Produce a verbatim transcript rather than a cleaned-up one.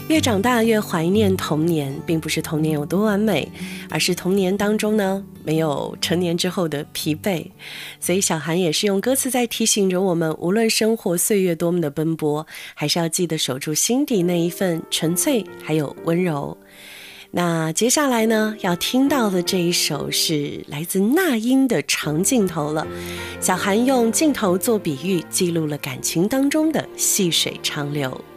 越长大越怀念童年，并不是童年有多完美，而是童年当中呢，没有成年之后的疲惫。所以小涵也是用歌词在提醒着我们，无论生活岁月多么的奔波，还是要记得守住心底那一份纯粹还有温柔。那接下来呢，要听到的这一首是来自那英的长镜头了。小涵用镜头做比喻，记录了感情当中的细水长流。